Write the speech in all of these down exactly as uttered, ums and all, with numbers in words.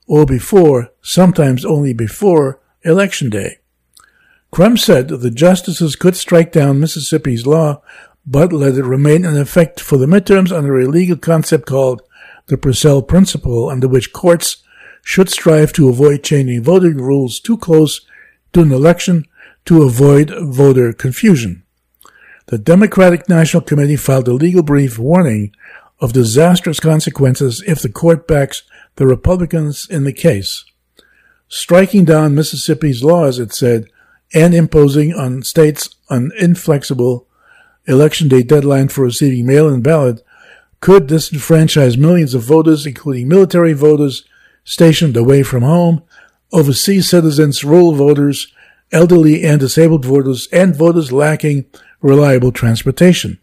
or before, sometimes only before, Election Day. Crum said the justices could strike down Mississippi's law, but let it remain in effect for the midterms under a legal concept called the Purcell Principle, under which courts should strive to avoid changing voting rules too close to an election to avoid voter confusion. The Democratic National Committee filed a legal brief warning of disastrous consequences if the court backs the Republicans in the case. Striking down Mississippi's laws, it said, and imposing on states an inflexible election day deadline for receiving mail-in ballot could disenfranchise millions of voters, including military voters stationed away from home, overseas citizens, rural voters, elderly and disabled voters, and voters lacking reliable transportation.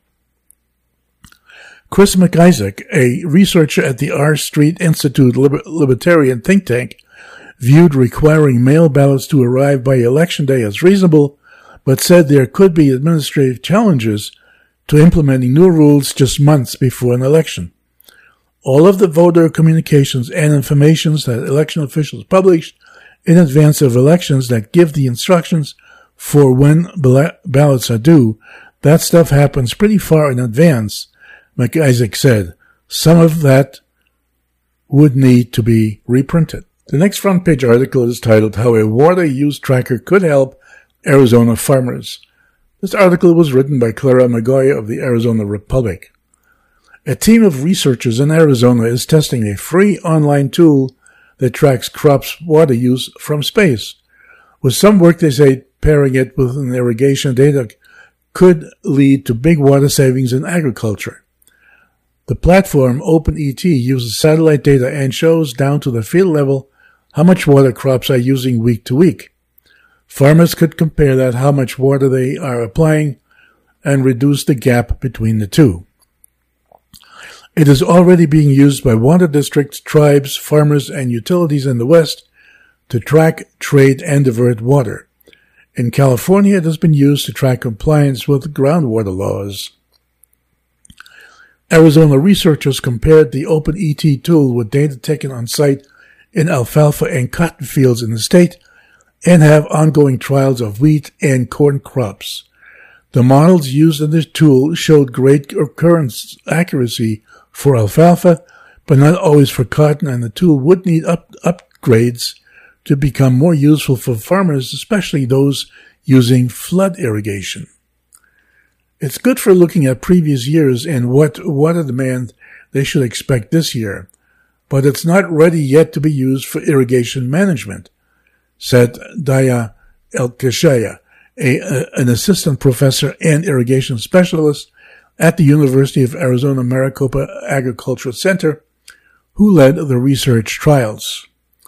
Chris McIsaac, a researcher at the R Street Institute Liber- Libertarian think tank, viewed requiring mail ballots to arrive by Election Day as reasonable, but said there could be administrative challenges to implementing new rules just months before an election. All of the voter communications and informations that election officials publish in advance of elections that give the instructions for when ball- ballots are due, that stuff happens pretty far in advance, McIsaac said. Some of that would need to be reprinted. The next front page article is titled How a Water Use Tracker Could Help Arizona Farmers. This article was written by Clara Magoya of the Arizona Republic. A team of researchers in Arizona is testing a free online tool that tracks crops' water use from space. With some work, they say, pairing it with an irrigation data could lead to big water savings in agriculture. The platform OpenET uses satellite data and shows down to the field level how much water crops are using week to week. Farmers could compare that how much water they are applying and reduce the gap between the two. It is already being used by water districts, tribes, farmers, and utilities in the West to track, trade, and divert water. In California, it has been used to track compliance with groundwater laws. Arizona researchers compared the OpenET tool with data taken on site in alfalfa and cotton fields in the state and have ongoing trials of wheat and corn crops. The models used in this tool showed great occurrence accuracy for alfalfa, but not always for cotton, and the tool would need up, upgrades to become more useful for farmers, especially those using flood irrigation. It's good for looking at previous years and what water demand they should expect this year, but it's not ready yet to be used for irrigation management, said Daya El-Kashaya, a, a, an assistant professor and irrigation specialist at the University of Arizona Maricopa Agricultural Center, who led the research trials.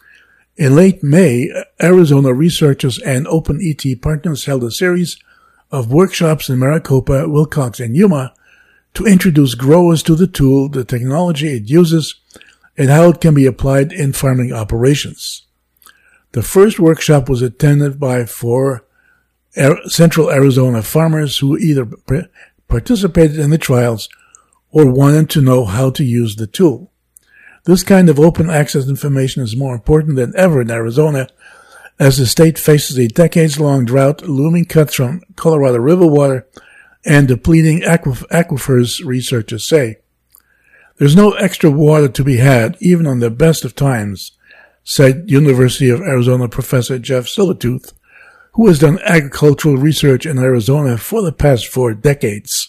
In late May, Arizona researchers and OpenET partners held a series of workshops in Maricopa, Wilcox, and Yuma to introduce growers to the tool, the technology it uses, and how it can be applied in farming operations. The first workshop was attended by four Central Arizona farmers who either participated in the trials or wanted to know how to use the tool. This kind of open access information is more important than ever in Arizona as the state faces a decades-long drought, looming cuts from Colorado River water, and depleting aquif- aquifers, researchers say. There's no extra water to be had, even on the best of times, said University of Arizona professor Jeff Silvertooth, who has done agricultural research in Arizona for the past four decades.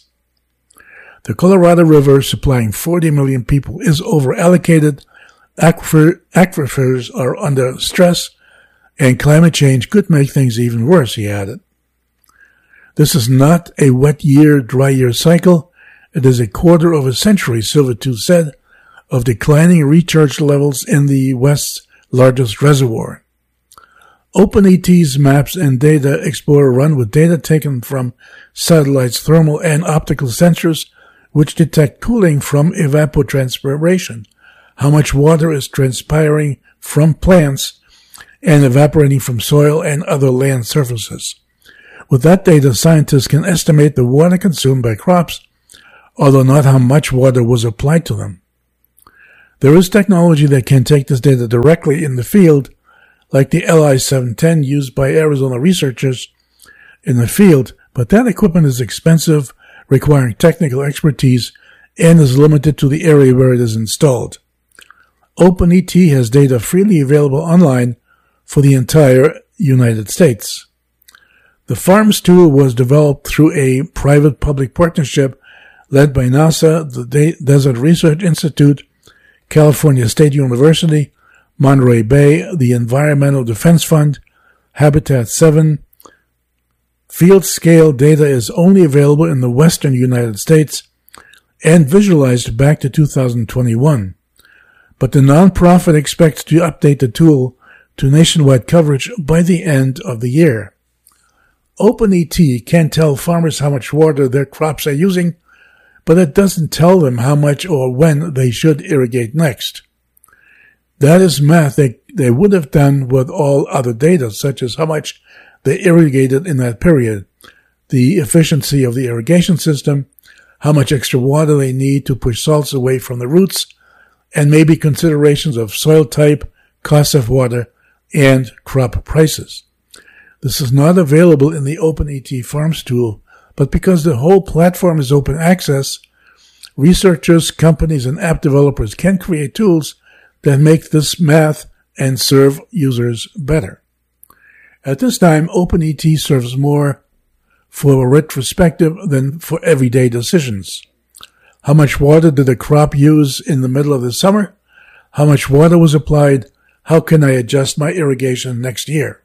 The Colorado River, supplying forty million people, is over-allocated, aquifer, aquifers are under stress, and climate change could make things even worse, he added. This is not a wet year, dry year cycle. It is a quarter of a century, Silvertooth said, of declining recharge levels in the West's largest reservoir. OpenET's maps and data explorer run with data taken from satellites' thermal and optical sensors, which detect cooling from evapotranspiration, how much water is transpiring from plants and evaporating from soil and other land surfaces. With that data, scientists can estimate the water consumed by crops, although not how much water was applied to them. There is technology that can take this data directly in the field, like the L I seven ten used by Arizona researchers in the field, but that equipment is expensive, requiring technical expertise, and is limited to the area where it is installed. OpenET has data freely available online for the entire United States. The FARMS tool was developed through a private-public partnership led by NASA, the De- Desert Research Institute, California State University, Monterey Bay, the Environmental Defense Fund, Habitat seven. Field-scale data is only available in the western United States and visualized back to two thousand twenty-one. But the nonprofit expects to update the tool to nationwide coverage by the end of the year. OpenET can tell farmers how much water their crops are using, but it doesn't tell them how much or when they should irrigate next. That is math they, they would have done with all other data, such as how much they irrigated in that period, the efficiency of the irrigation system, how much extra water they need to push salts away from the roots, and maybe considerations of soil type, cost of water, and crop prices. This is not available in the OpenET Farms tool, but because the whole platform is open access, researchers, companies, and app developers can create tools that make this math and serve users better. At this time, OpenET serves more for a retrospective than for everyday decisions. How much water did the crop use in the middle of the summer? How much water was applied? How can I adjust my irrigation next year?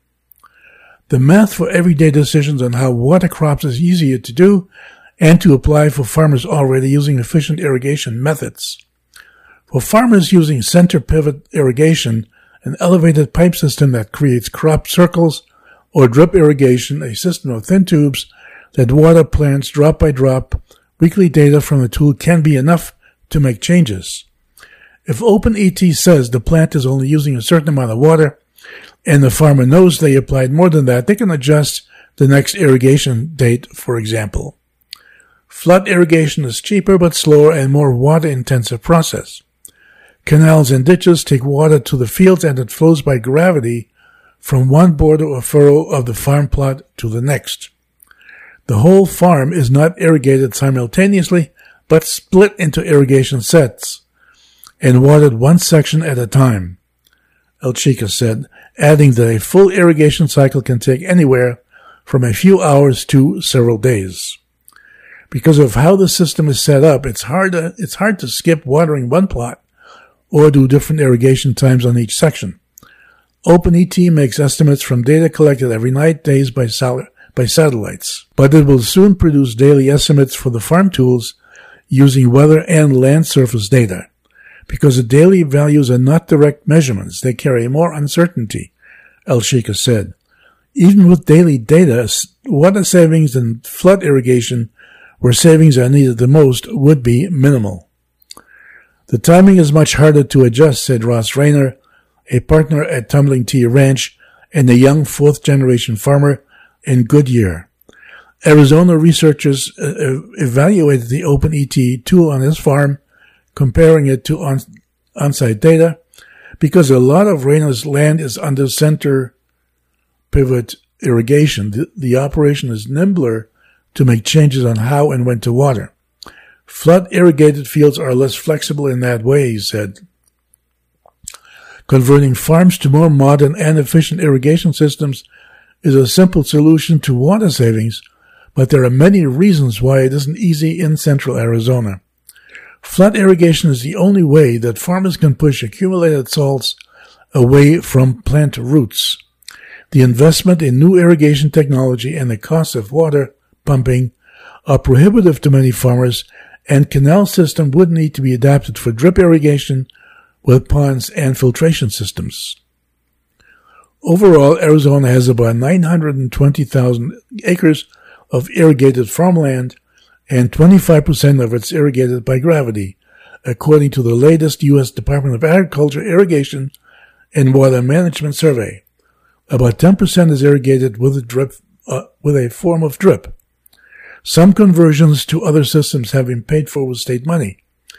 The math for everyday decisions on how water crops is easier to do and to apply for farmers already using efficient irrigation methods. For farmers using center pivot irrigation, an elevated pipe system that creates crop circles, or drip irrigation, a system of thin tubes that water plants drop by drop, weekly data from the tool can be enough to make changes. If OpenET says the plant is only using a certain amount of water, and the farmer knows they applied more than that, they can adjust the next irrigation date, for example. Flood irrigation is cheaper but slower and more water-intensive process. Canals and ditches take water to the fields and it flows by gravity from one border or furrow of the farm plot to the next. The whole farm is not irrigated simultaneously, but split into irrigation sets and watered one section at a time, Elchika said, adding that a full irrigation cycle can take anywhere from a few hours to several days. Because of how the system is set up, it's hard to, it's hard to skip watering one plot or do different irrigation times on each section. OpenET makes estimates from data collected every night, days by, sal- by satellites, but it will soon produce daily estimates for the farm tools using weather and land surface data. Because the daily values are not direct measurements, they carry more uncertainty, Elchika said. Even with daily data, water savings and flood irrigation, where savings are needed the most, would be minimal. The timing is much harder to adjust, said Ross Rayner, a partner at Tumbling Tea Ranch and a young fourth-generation farmer in Goodyear. Arizona researchers uh, evaluated the OpenET tool on his farm, comparing it to on, on-site data, because a lot of Rayner's land is under center pivot irrigation. The, the operation is nimbler to make changes on how and when to water. Flood-irrigated fields are less flexible in that way, he said. Converting farms to more modern and efficient irrigation systems is a simple solution to water savings, but there are many reasons why it isn't easy in central Arizona. Flood irrigation is the only way that farmers can push accumulated salts away from plant roots. The investment in new irrigation technology and the cost of water pumping are prohibitive to many farmers, and canal system would need to be adapted for drip irrigation with ponds and filtration systems. Overall, Arizona has about nine hundred twenty thousand acres of irrigated farmland, and twenty-five percent of it's irrigated by gravity, according to the latest U S Department of Agriculture Irrigation and Water Management Survey. About ten percent is irrigated with a drip, uh, with a form of drip. Some conversions to other systems have been paid for with state money.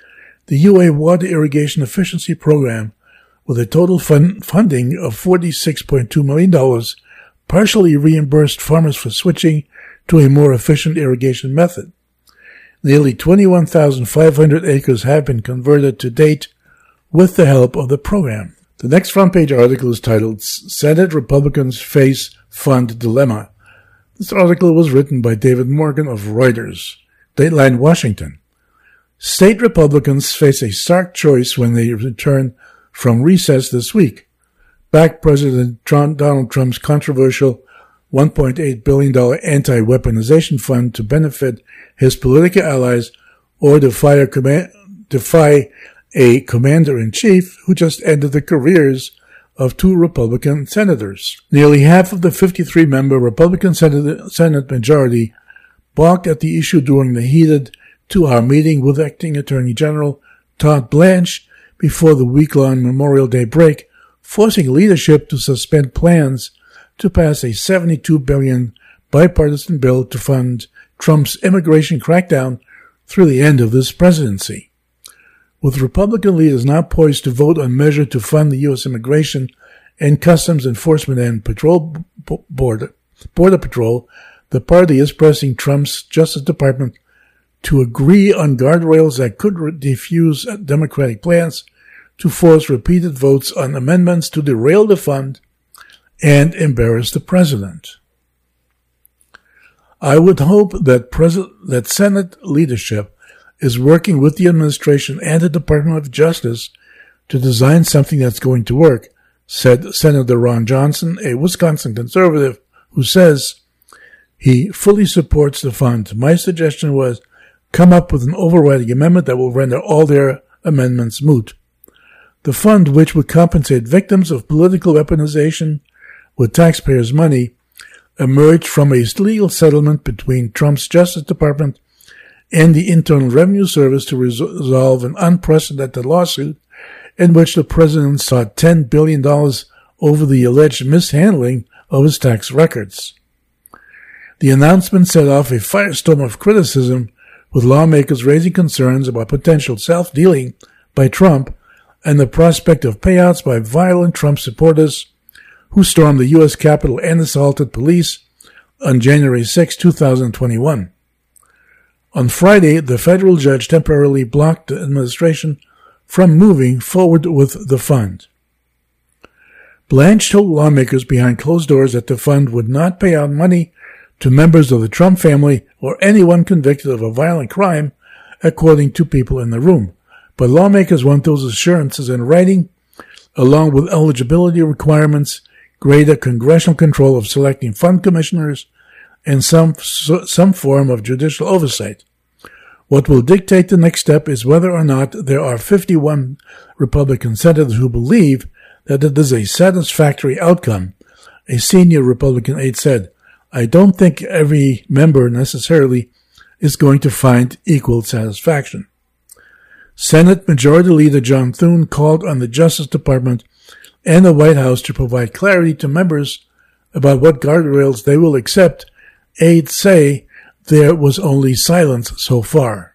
the U A Water Irrigation Efficiency Program, with a total fund funding of forty-six point two million dollars, partially reimbursed farmers for switching to a more efficient irrigation method. Nearly twenty-one thousand five hundred acres have been converted to date with the help of the program. The next front-page article is titled, Senate Republicans Face Fund Dilemma. This article was written by David Morgan of Reuters. Dateline, Washington. State Republicans face a stark choice when they return from recess this week. Back President Trump, Donald Trump's controversial one point eight billion dollars anti-weaponization fund to benefit his political allies, or defy a, command, defy a commander-in-chief who just ended the careers of two Republican senators. Nearly half of the fifty-three member Republican Senate, Senate majority balked at the issue during the heated two-hour meeting with Acting Attorney General Todd Blanche before the week-long Memorial Day break, forcing leadership to suspend plans to pass a seventy-two billion dollars bipartisan bill to fund Trump's immigration crackdown through the end of this presidency. With Republican leaders now poised to vote on measure to fund the U S Immigration and Customs Enforcement and Patrol Border, Border Patrol, the party is pressing Trump's Justice Department to agree on guardrails that could defuse Democratic plans to force repeated votes on amendments to derail the fund and embarrass the president. I would hope that Pres- that Senate leadership is working with the administration and the Department of Justice to design something that's going to work, said Senator Ron Johnson, a Wisconsin conservative, who says he fully supports the fund. My suggestion was come up with an overriding amendment that will render all their amendments moot. The fund, which would compensate victims of political weaponization with taxpayers' money, emerged from a legal settlement between Trump's Justice Department and the Internal Revenue Service to resolve an unprecedented lawsuit in which the president sought ten billion dollars over the alleged mishandling of his tax records. The announcement set off a firestorm of criticism, with lawmakers raising concerns about potential self-dealing by Trump and the prospect of payouts by violent Trump supporters who stormed the U S Capitol and assaulted police on January sixth, twenty twenty-one. On Friday, the federal judge temporarily blocked the administration from moving forward with the fund. Blanche told lawmakers behind closed doors that the fund would not pay out money to members of the Trump family or anyone convicted of a violent crime, according to people in the room. But lawmakers want those assurances in writing, along with eligibility requirements, greater congressional control of selecting fund commissioners, and some some form of judicial oversight. What will dictate the next step is whether or not there are fifty-one Republican senators who believe that it is a satisfactory outcome. A senior Republican aide said, I don't think every member necessarily is going to find equal satisfaction. Senate Majority Leader John Thune called on the Justice Department and the White House to provide clarity to members about what guardrails they will accept. Aides say there was only silence so far.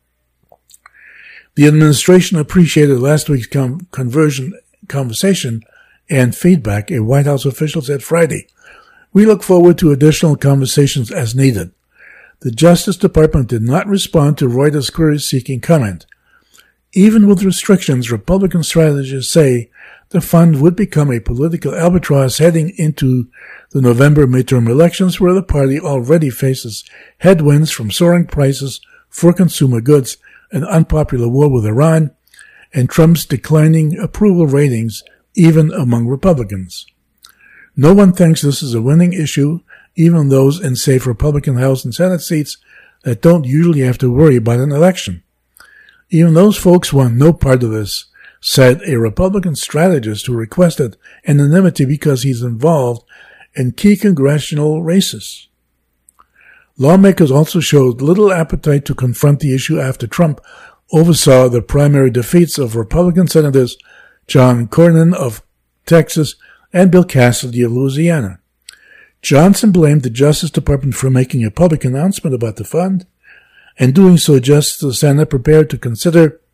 The administration appreciated last week's com- conversion conversation and feedback, a White House official said Friday. We look forward to additional conversations as needed. The Justice Department did not respond to Reuters' queries seeking comment. Even with restrictions, Republican strategists say the fund would become a political albatross heading into the November midterm elections, where the party already faces headwinds from soaring prices for consumer goods, an unpopular war with Iran, and Trump's declining approval ratings even among Republicans. No one thinks this is a winning issue, even those in safe Republican House and Senate seats that don't usually have to worry about an election. Even those folks want no part of this, said a Republican strategist who requested anonymity because he's involved in key congressional races. Lawmakers also showed little appetite to confront the issue after Trump oversaw the primary defeats of Republican Senators John Cornyn of Texas and Bill Cassidy of Louisiana. Johnson blamed the Justice Department for making a public announcement about the fund, and doing so just as the Senate prepared to consider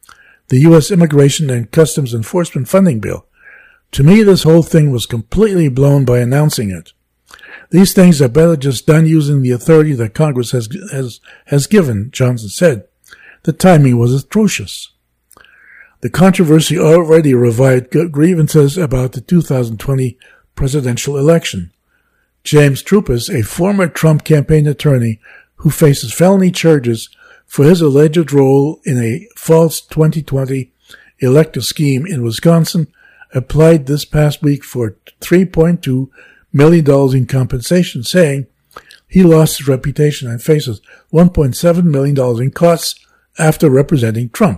the U S Immigration and Customs Enforcement Funding Bill. To me, this whole thing was completely blown by announcing it. These things are better just done using the authority that Congress has, has, has given, Johnson said. The timing was atrocious. The controversy already revived grievances about the two thousand twenty presidential election. James Troupis, a former Trump campaign attorney who faces felony charges for his alleged role in a false twenty twenty electoral scheme in Wisconsin, applied this past week for three point two million dollars in compensation, saying he lost his reputation and faces one point seven million dollars in costs after representing Trump.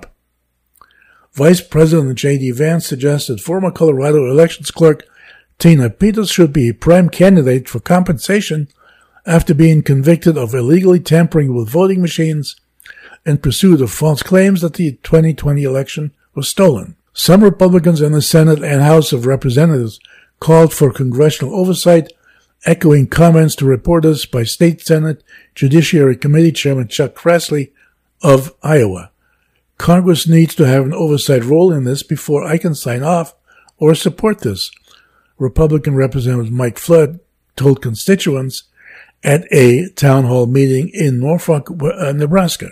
Vice President J D Vance suggested former Colorado elections clerk Tina Peters should be a prime candidate for compensation after being convicted of illegally tampering with voting machines in pursuit of false claims that the twenty twenty election was stolen. Some Republicans in the Senate and House of Representatives called for congressional oversight, echoing comments to reporters by State Senate Judiciary Committee Chairman Chuck Grassley of Iowa. Congress needs to have an oversight role in this before I can sign off or support this, Republican Representative Mike Flood told constituents at a town hall meeting in Norfolk, Nebraska.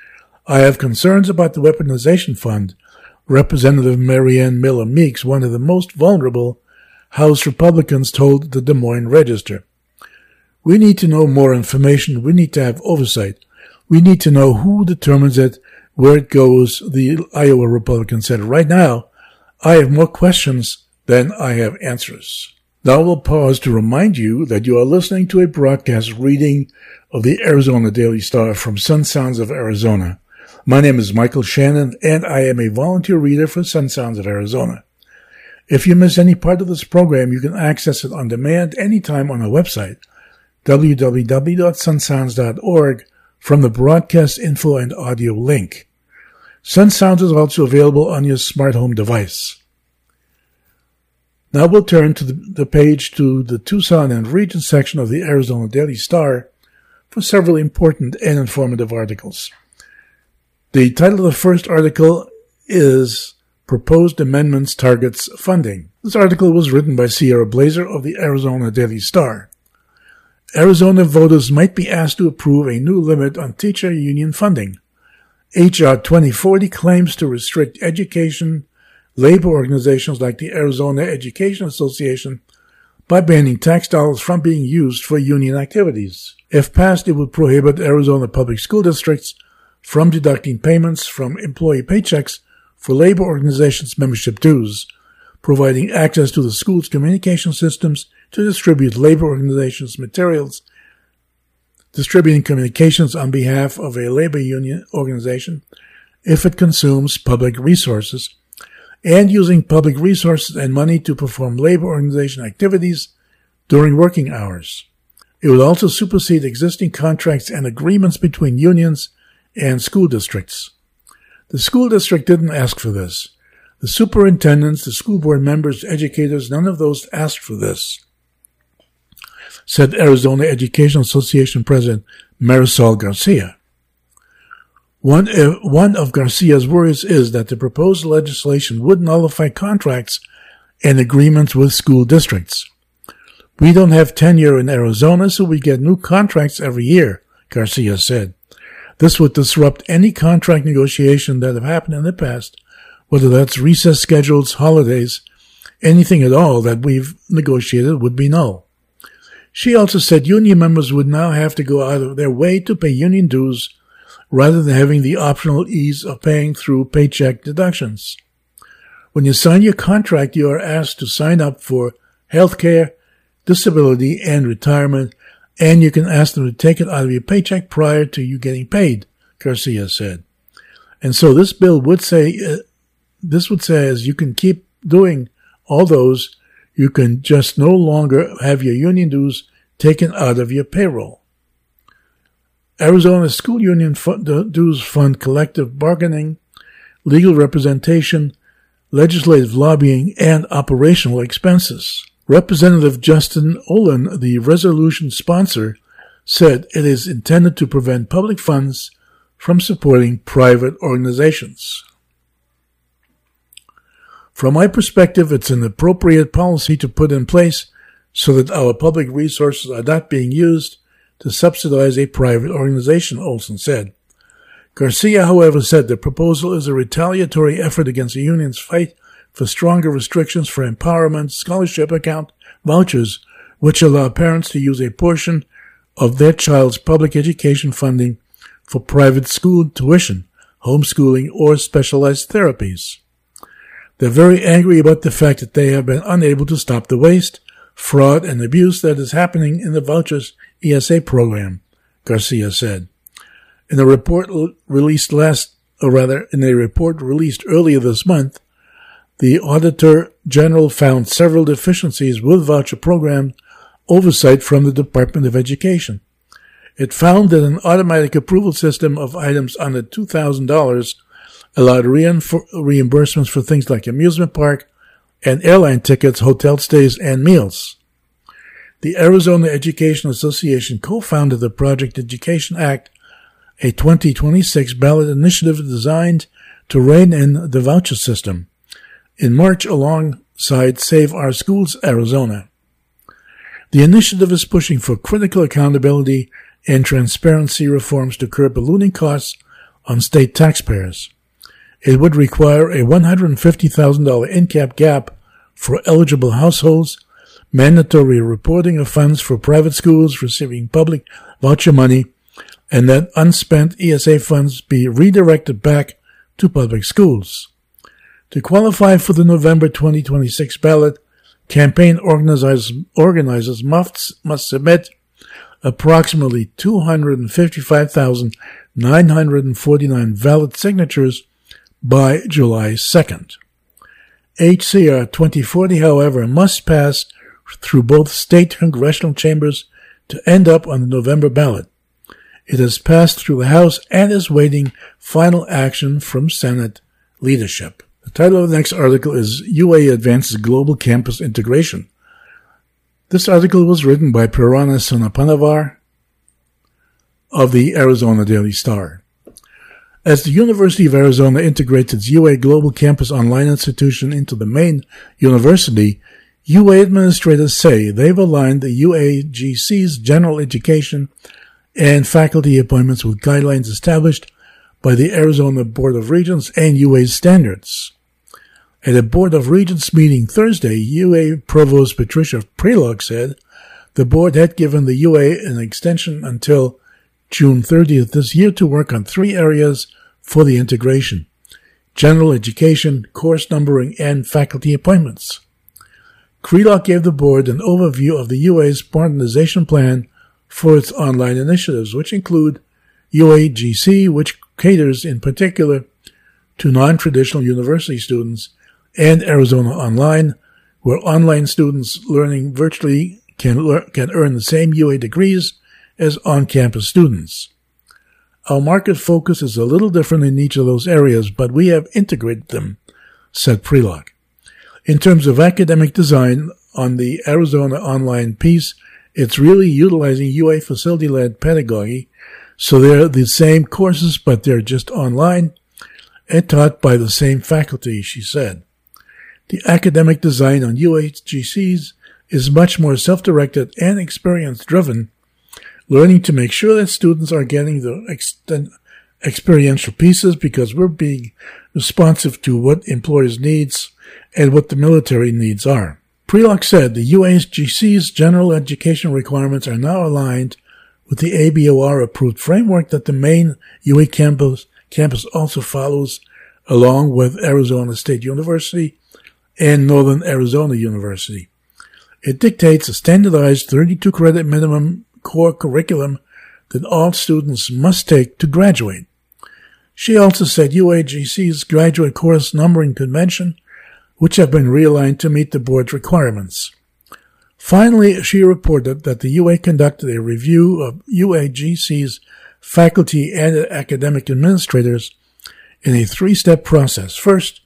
I have concerns about the weaponization fund, Representative Marianne Miller Meeks, one of the most vulnerable House Republicans, told the Des Moines Register. We need to know more information. We need to have oversight. We need to know who determines it, where it goes, the Iowa Republican said. Right now, I have more questions than I have answers. Now we'll pause to remind you that you are listening to a broadcast reading of the Arizona Daily Star from Sun Sounds of Arizona. My name is Michael Shannon, and I am a volunteer reader for Sun Sounds of Arizona. If you miss any part of this program, you can access it on demand anytime on our website, w w w dot sun sounds dot org, from the broadcast info and audio link. Sun Sounds is also available on your smart home device. Now we'll turn to the, the page to the Tucson and Region section of the Arizona Daily Star for several important and informative articles. The title of the first article is Proposed Amendments Targets Funding. This article was written by Sierra Blazer of the Arizona Daily Star. Arizona voters might be asked to approve a new limit on teacher union funding. H R twenty forty claims to restrict education labor organizations like the Arizona Education Association by banning tax dollars from being used for union activities. If passed, it would prohibit Arizona public school districts from deducting payments from employee paychecks for labor organizations' membership dues, providing access to the school's communication systems to distribute labor organizations' materials, distributing communications on behalf of a labor union organization if it consumes public resources, and using public resources and money to perform labor organization activities during working hours. It would also supersede existing contracts and agreements between unions and school districts. The school district didn't ask for this. The superintendents, the school board members, educators, none of those asked for this, said Arizona Education Association President Marisol Garcia. One, uh, one of Garcia's worries is that the proposed legislation would nullify contracts and agreements with school districts. We don't have tenure in Arizona, so we get new contracts every year, Garcia said. This would disrupt any contract negotiation that have happened in the past, whether that's recess schedules, holidays, anything at all that we've negotiated would be null. She also said union members would now have to go out of their way to pay union dues rather than having the optional ease of paying through paycheck deductions. When you sign your contract, you are asked to sign up for health care, disability, and retirement, and you can ask them to take it out of your paycheck prior to you getting paid, Garcia said. And so this bill would say, uh, this would say as you can keep doing all those, you can just no longer have your union dues taken out of your payroll. Arizona School Union fund, dues fund collective bargaining, legal representation, legislative lobbying, and operational expenses. Representative Justin Olin, the resolution sponsor, said it is intended to prevent public funds from supporting private organizations. From my perspective, it's an appropriate policy to put in place so that our public resources are not being used to subsidize a private organization, Olson said. Garcia, however, said the proposal is a retaliatory effort against the union's fight for stronger restrictions for empowerment scholarship account vouchers, which allow parents to use a portion of their child's public education funding for private school tuition, homeschooling, or specialized therapies. They're very angry about the fact that they have been unable to stop the waste, fraud, and abuse that is happening in the vouchers E S A program, Garcia said. In a report released last, or rather, in a report released earlier this month, the Auditor General found several deficiencies with voucher program oversight from the Department of Education. It found that an automatic approval system of items under two thousand dollars allowed reimbursements for things like amusement park and airline tickets, hotel stays, and meals. The Arizona Education Association co-founded the Project Education Act, a twenty twenty-six ballot initiative designed to rein in the voucher system, in March alongside Save Our Schools Arizona. The initiative is pushing for critical accountability and transparency reforms to curb ballooning costs on state taxpayers. It would require a one hundred fifty thousand dollars in-cap gap for eligible households, mandatory reporting of funds for private schools receiving public voucher money, and that unspent E S A funds be redirected back to public schools. To qualify for the November twenty twenty-six ballot, campaign organizers, organizers must, must submit approximately two hundred fifty-five thousand nine hundred forty-nine valid signatures by July second. H C R twenty forty, however, must pass through both state congressional chambers to end up on the November ballot. It has passed through the House and is waiting final action from Senate leadership. The title of the next article is U A Advances Global Campus Integration. This article was written by Purana Sonapanavar of the Arizona Daily Star. As the University of Arizona integrates its U A Global Campus Online Institution into the main university, U A administrators say they've aligned the U A G C's general education and faculty appointments with guidelines established by the Arizona Board of Regents and U A's standards. At a Board of Regents meeting Thursday, U A Provost Patricia Prelog said the board had given the U A an extension until June thirtieth this year to work on three areas for the integration: general education, course numbering, and faculty appointments. Prelog gave the board an overview of the U A's modernization plan for its online initiatives, which include U A G C, which caters in particular to non-traditional university students, and Arizona Online, where online students learning virtually can, lear- can earn the same U A degrees as on-campus students. Our market focus is a little different in each of those areas, but we have integrated them, said Prelog. In terms of academic design on the Arizona Online piece, it's really utilizing U A facility-led pedagogy, so they're the same courses, but they're just online and taught by the same faculty, she said. The academic design on U A G Cs is much more self-directed and experience-driven, learning to make sure that students are getting the extent, experiential pieces because we're being responsive to what employers' needs and what the military needs are. Prelog said the U A G C's general education requirements are now aligned with the A B O R-approved framework that the main U A campus, campus also follows, along with Arizona State University and Northern Arizona University. It dictates a standardized thirty-two credit minimum core curriculum that all students must take to graduate. She also said U A G C's graduate course numbering convention, which have been realigned to meet the board's requirements. Finally, she reported that the U A conducted a review of U A G C's faculty and academic administrators in a three-step process. First,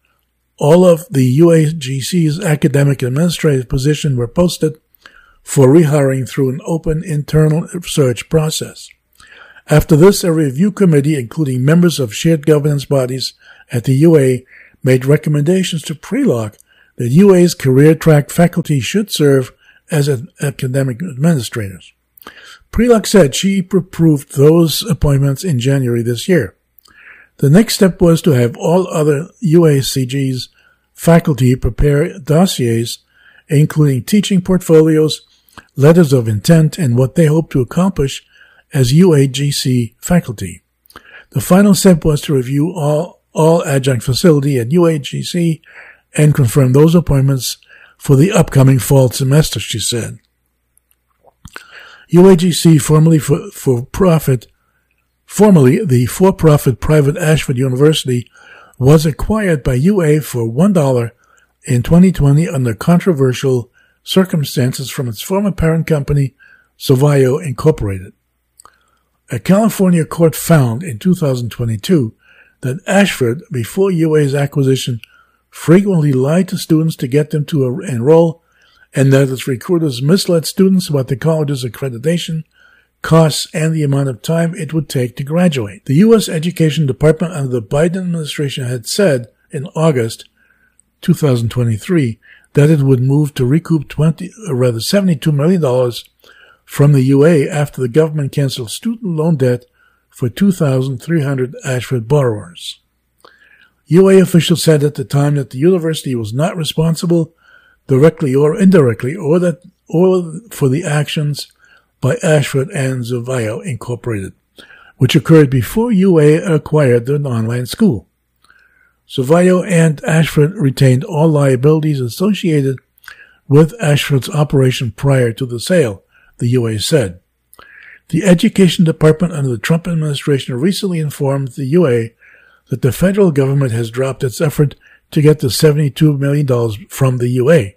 all of the U A G C's academic administrative positions were posted for rehiring through an open internal search process. After this, a review committee, including members of shared governance bodies at the U A, made recommendations to Prelock that U A's career track faculty should serve as an academic administrators. Prelock said she approved those appointments in January this year. The next step was to have all other U A C G's faculty prepare dossiers, including teaching portfolios, letters of intent, and what they hope to accomplish as U A G C faculty. The final step was to review all, all adjunct facility at U A G C and confirm those appointments for the upcoming fall semester, she said. U A G C, formerly for, for profit, formerly the for-profit private Ashford University, was acquired by U A for one dollar in twenty twenty under controversial circumstances from its former parent company, Savio Incorporated. A California court found in two thousand twenty-two that Ashford, before U A's acquisition, frequently lied to students to get them to enroll, and that its recruiters misled students about the college's accreditation, costs, and the amount of time it would take to graduate. The U S Education Department under the Biden administration had said in August two thousand twenty-three that it would move to recoup twenty, or rather seventy-two million dollars from the U A after the government canceled student loan debt for two thousand three hundred Ashford borrowers. U A officials said at the time that the university was not responsible, directly or indirectly, or that or for the actions by Ashford and Savio Incorporated, which occurred before U A acquired the online school. Savio and Ashford retained all liabilities associated with Ashford's operation prior to the sale, the U A said. The Education Department under the Trump administration recently informed the U A that the federal government has dropped its effort to get the seventy-two million dollars from the U A.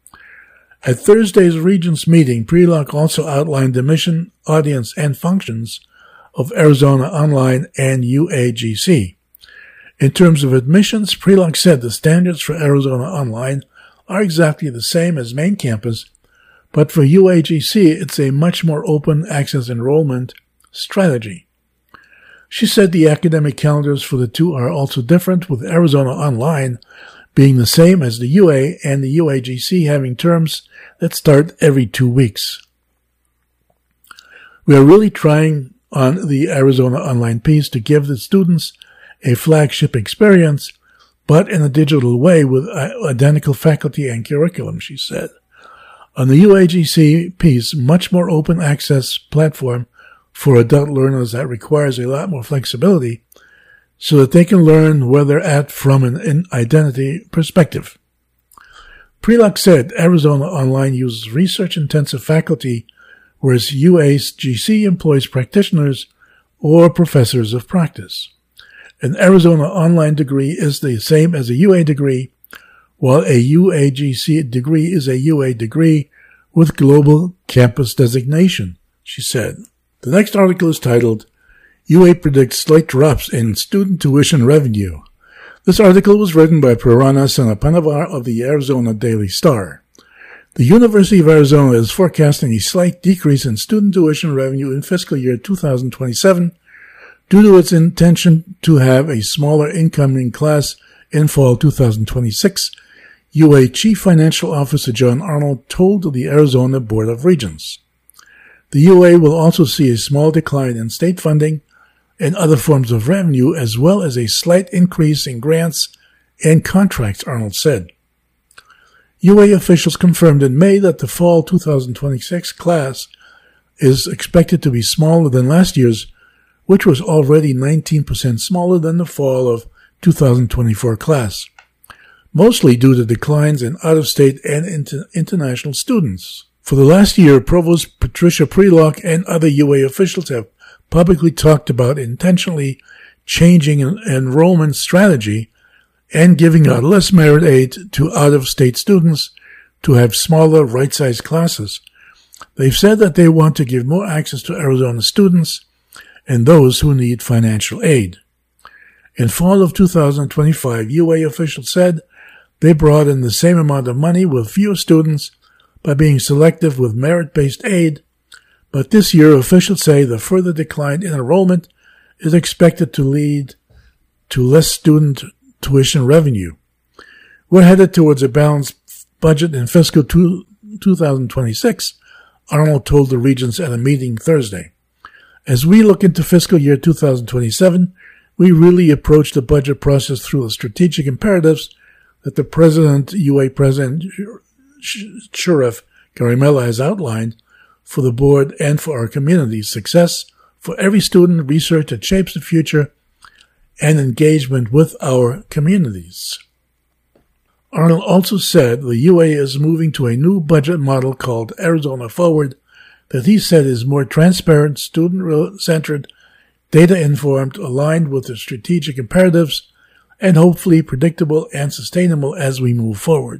At Thursday's Regents meeting, Prelock also outlined the mission, audience, and functions of Arizona Online and U A G C. In terms of admissions, Prelock said the standards for Arizona Online are exactly the same as main campus, but for U A G C, it's a much more open access enrollment strategy. She said the academic calendars for the two are also different, with Arizona Online being the same as the U A and the U A G C having terms that start every two weeks. We are really trying on the Arizona Online piece to give the students a flagship experience, but in a digital way with identical faculty and curriculum, she said. On the U A G C piece, much more open access platform for adult learners that requires a lot more flexibility so that they can learn where they're at from an identity perspective. Prelock said Arizona Online uses research-intensive faculty, whereas U A G C employs practitioners or professors of practice. An Arizona Online degree is the same as a U A degree, while a U A G C degree is a U A degree with global campus designation, she said. The next article is titled, U A predicts slight drops in student tuition revenue. This article was written by Purana Sanapanavar of the Arizona Daily Star. The University of Arizona is forecasting a slight decrease in student tuition revenue in fiscal year two thousand twenty-seven due to its intention to have a smaller incoming class in fall two thousand twenty-six, U A Chief Financial Officer John Arnold told the Arizona Board of Regents. The U A will also see a small decline in state funding and other forms of revenue, as well as a slight increase in grants and contracts, Arnold said. U A officials confirmed in May that the fall two thousand twenty-six class is expected to be smaller than last year's, which was already nineteen percent smaller than the fall of two thousand twenty-four class, mostly due to declines in out-of-state and inter- international students. For the last year, Provost Patricia Prelock and other U A officials have publicly talked about intentionally changing an enrollment strategy and giving out less merit aid to out-of-state students to have smaller, right-sized classes. They've said that they want to give more access to Arizona students and those who need financial aid. In fall of two thousand twenty-five, U A officials said they brought in the same amount of money with fewer students by being selective with merit-based aid, but this year officials say the further decline in enrollment is expected to lead to less student tuition revenue. We're headed towards a balanced budget in fiscal two, twenty twenty-six, Arnold told the regents at a meeting Thursday. As we look into fiscal year two thousand twenty-seven, we really approach the budget process through the strategic imperatives that the President, U A President Sheriff Garimella has outlined for the board and for our community's success, for every student, research that shapes the future, and engagement with our communities. Arnold also said the U A is moving to a new budget model called Arizona Forward that he said is more transparent, student-centered, data-informed, aligned with the strategic imperatives, and hopefully predictable and sustainable as we move forward.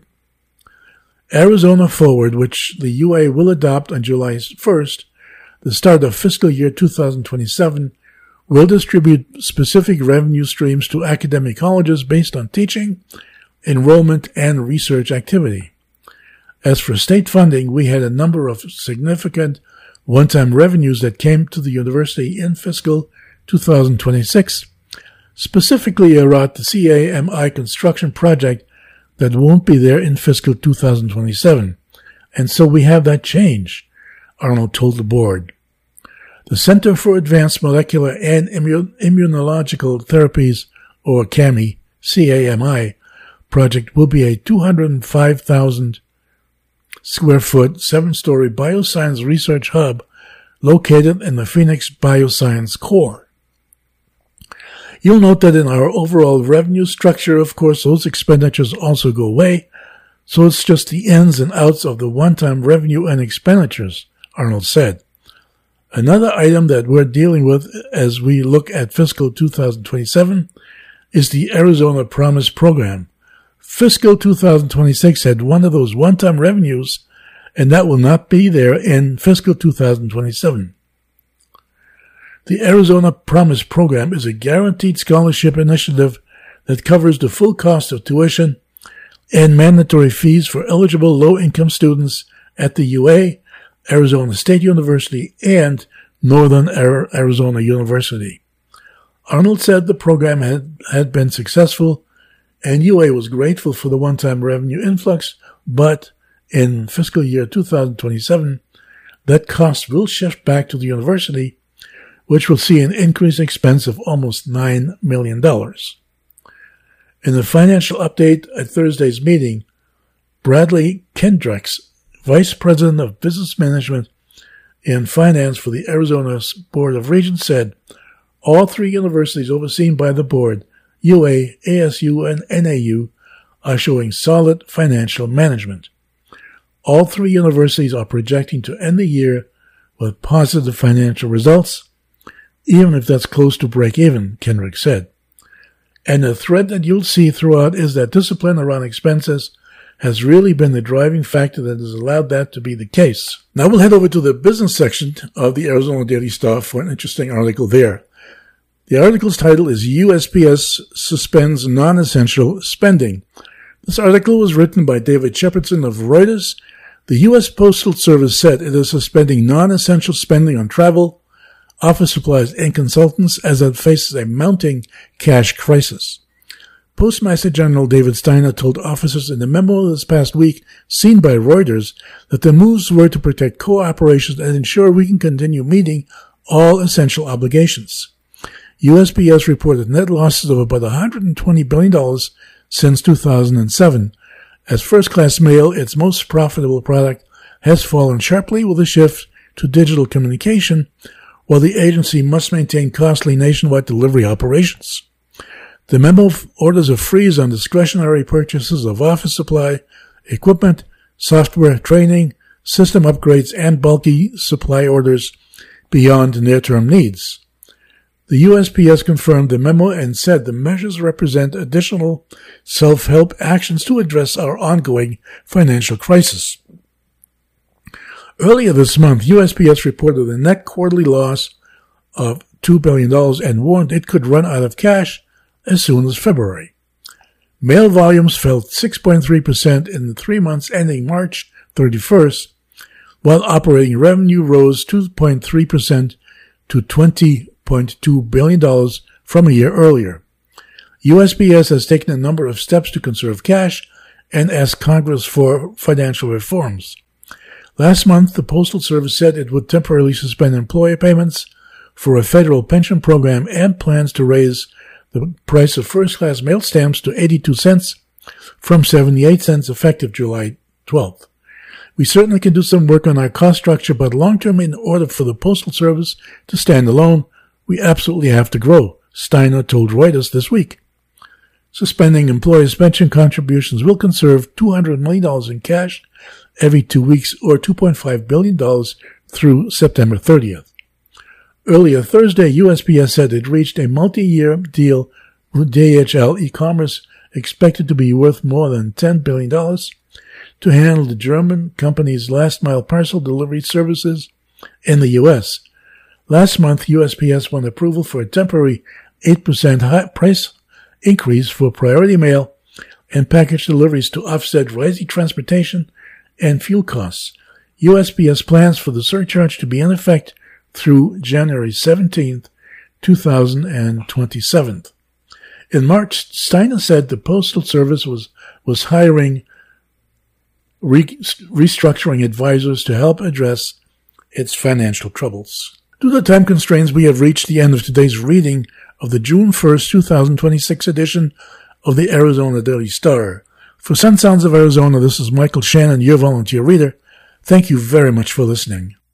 Arizona Forward, which the U A will adopt on July first, the start of fiscal year two thousand twenty-seven, will distribute specific revenue streams to academic colleges based on teaching, enrollment, and research activity. As for state funding, we had a number of significant one-time revenues that came to the university in fiscal two thousand twenty-six, specifically around the C A M I construction project that won't be there in fiscal two thousand twenty-seven. And so we have that change, Arnold told the board. The Center for Advanced Molecular and Immun- Immunological Therapies, or C A M I, C A M I, project will be a two hundred five thousand square foot, seven-story bioscience research hub located in the Phoenix Bioscience Core. You'll note that in our overall revenue structure, of course, those expenditures also go away, so it's just the ins and outs of the one-time revenue and expenditures, Arnold said. Another item that we're dealing with as we look at fiscal two thousand twenty-seven is the Arizona Promise Program. Fiscal two thousand twenty-six had one of those one-time revenues, and that will not be there in fiscal two thousand twenty-seven. The Arizona Promise Program is a guaranteed scholarship initiative that covers the full cost of tuition and mandatory fees for eligible low-income students at the U A, Arizona State University, and Northern Arizona University. Arnold said the program had, had been successful, and U A was grateful for the one-time revenue influx, but in fiscal year two thousand twenty-seven, that cost will shift back to the university, which will see an increased expense of almost nine million dollars. In the financial update at Thursday's meeting, Bradley Kendricks, Vice President of Business Management and Finance for the Arizona Board of Regents, said all three universities overseen by the board, U A, A S U, and N A U, are showing solid financial management. All three universities are projecting to end the year with positive financial results, even if that's close to break-even, Kendrick said. And the thread that you'll see throughout is that discipline around expenses has really been the driving factor that has allowed that to be the case. Now we'll head over to the business section of the Arizona Daily Star for an interesting article there. The article's title is U S P S Suspends Non-Essential Spending. This article was written by David Shepardson of Reuters. The U S Postal Service said it is suspending non-essential spending on travel, office supplies, and consultants as it faces a mounting cash crisis. Postmaster General David Steiner told officers in a memo this past week, seen by Reuters, that the moves were to protect core operations and ensure we can continue meeting all essential obligations. U S P S reported net losses of about one hundred twenty billion dollars since two thousand seven. As first-class mail, its most profitable product, has fallen sharply with a shift to digital communication, while the agency must maintain costly nationwide delivery operations. The memo orders a freeze on discretionary purchases of office supply, equipment, software, training, system upgrades, and bulky supply orders beyond near-term needs. The U S P S confirmed the memo and said the measures represent additional self-help actions to address our ongoing financial crisis. Earlier this month, U S P S reported a net quarterly loss of two billion dollars and warned it could run out of cash as soon as February. Mail volumes fell six point three percent in the three months ending March thirty-first, while operating revenue rose two point three percent to twenty point two billion dollars from a year earlier. U S P S has taken a number of steps to conserve cash and asked Congress for financial reforms. Last month, the Postal Service said it would temporarily suspend employer payments for a federal pension program and plans to raise the price of first-class mail stamps to eighty-two cents from seventy-eight cents effective July twelfth. We certainly can do some work on our cost structure, but long-term, in order for the Postal Service to stand alone, we absolutely have to grow, Steiner told Reuters this week. Suspending employers' pension contributions will conserve two hundred million dollars in cash every two weeks, or two point five billion dollars through September thirtieth. Earlier Thursday, U S P S said it reached a multi-year deal with D H L e-commerce expected to be worth more than ten billion dollars to handle the German company's last-mile parcel delivery services in the U S. Last month, U S P S won approval for a temporary eight percent high price increase for priority mail and package deliveries to offset rising transportation and fuel costs. U S P S plans for the surcharge to be in effect through January seventeenth, two thousand twenty-seven. In March, Steiner said the Postal Service was, was hiring re- restructuring advisors to help address its financial troubles. Due to time constraints, we have reached the end of today's reading of the June first, twenty twenty-six edition of the Arizona Daily Star. For Sun Sounds of Arizona, this is Michael Shannon, your volunteer reader. Thank you very much for listening.